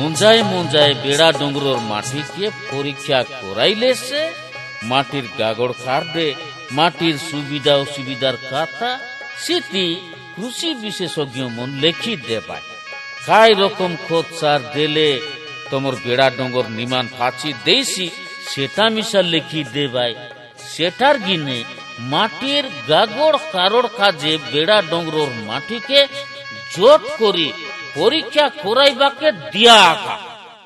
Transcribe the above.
মুঞ্জায় মুঞ্জায় বেড়া ডোঙ্গরর মাটিকে পরীক্ষা করাইলে সে মাটির গাগড় কাটবে মাটির সুবিধা অসুবিধার কথা সেটি কৃষি বিশেষজ্ঞ মন লেখি দেবায় কাই রকম খোঁজ সার দিলে তোমার বেড়া ডোঙ্গর নিমান ফাঁচি দেইছি সেটা মিশা লেখি দেবায় সেটার গিনে মাটির গাগড় কারোর কাজে বেড়া ডোঙ্গরর মাটিকে জোট করি পরীক্ষা করাইবাকে দিয়া আঁকা